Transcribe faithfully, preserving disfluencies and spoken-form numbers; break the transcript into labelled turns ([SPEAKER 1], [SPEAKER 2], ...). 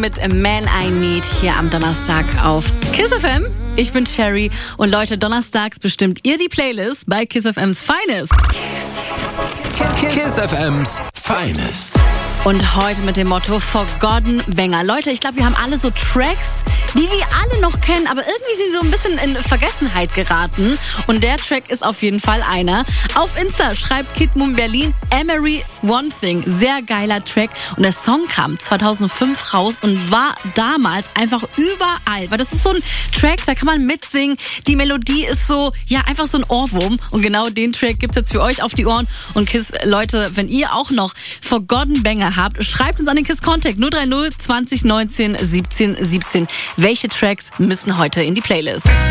[SPEAKER 1] mit A Man I Need hier am Donnerstag auf Kiss F M. Ich bin Cherry und Leute, donnerstags bestimmt ihr die Playlist bei Kiss F M's Finest.
[SPEAKER 2] Kiss F M's Finest.
[SPEAKER 1] Und heute mit dem Motto Forgotten Banger. Leute, ich glaube, wir haben alle so Tracks, die wir alle noch kennen, aber irgendwie sind sie so ein bisschen in Vergessenheit geraten. Und der Track ist auf jeden Fall einer. Auf Insta schreibt Kid Moon Berlin, Emery One Thing. Sehr geiler Track. Und der Song kam zweitausendfünf raus und war damals einfach überall. Weil das ist so ein Track, da kann man mitsingen. Die Melodie ist so, ja, einfach so ein Ohrwurm. Und genau den Track gibt's jetzt für euch auf die Ohren. Und Kiss, Leute, wenn ihr auch noch Forgotten Banger habt, schreibt uns an den Kiss Contact null drei null zwanzig neunzehn siebzehn siebzehn. Welche Tracks müssen heute in die Playlist?